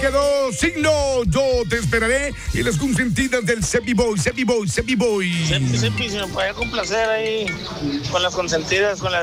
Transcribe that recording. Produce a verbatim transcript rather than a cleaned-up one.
quedó Siglo, Yo Te Esperaré y las consentidas del Sepi Boy, Sepi Boy, Sepi Boy. Sepi, Sepi, si me puede complacer ahí con las consentidas, con la